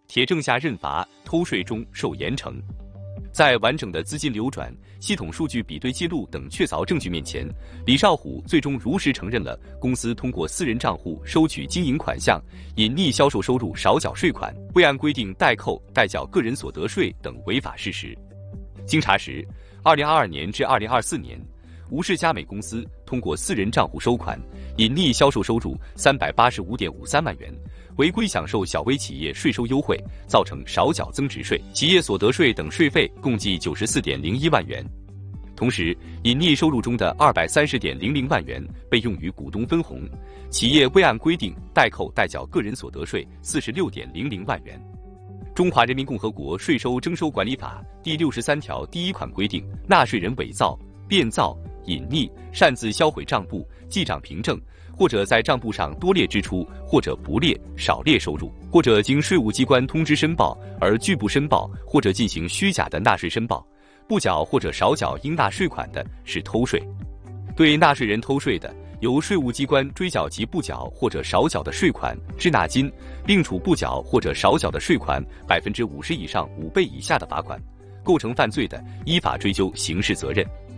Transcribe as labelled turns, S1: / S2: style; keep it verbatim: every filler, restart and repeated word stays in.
S1: 铁证下认罚，偷税中受严惩。在完整的资金流转、系统数据比对记录等确凿证据面前，李少虎最终如实承认了公司通过私人账户收取经营款项、隐匿销售收入、少缴税款、未按规定代扣代缴个人所得税等违法事实。经查实，二零二二年至二零二四年，吴氏佳美公司通过私人账户收款，隐匿销售收入三百八十五点五三万元，违规享受小微企业税收优惠，造成少缴增值税、企业所得税等税费共计九十四点零一万元。同时，隐匿收入中的二百三十点零零万元被用于股东分红，企业未按规定代扣代缴个人所得税四十六点零零万元。中华人民共和国税收征收管理法第六十三条第一款规定，纳税人伪造、变造、隐匿、擅自销毁账簿、记账凭证，或者在账簿上多列支出，或者不列、少列收入，或者经税务机关通知申报而拒不申报，或者进行虚假的纳税申报，不缴或者少缴应纳税款的，是偷税。对纳税人偷税的，由税务机关追缴其不缴或者少缴的税款、滞纳金，并处不缴或者少缴的税款百分之五十以上五倍以下的罚款；构成犯罪的，依法追究刑事责任。